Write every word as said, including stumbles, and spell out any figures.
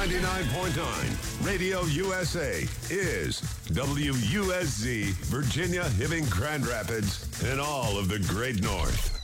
ninety-nine point nine Radio U S A is W U S Z, Virginia, Hibbing, Grand Rapids, and all of the Great North.